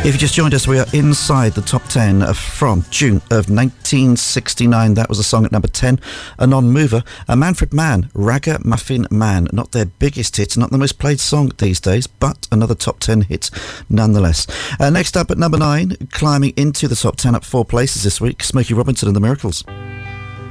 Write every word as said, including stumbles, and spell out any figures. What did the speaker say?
If you just joined us, we are inside the top ten from June of nineteen sixty-nine. That was a song at number ten, a non-mover. A Manfred Mann, Ragamuffin Man. Not their biggest hit, not the most played song these days, but another top ten hit nonetheless. Uh, next up at number nine, climbing into the top ten up four places this week, Smokey Robinson and the Miracles.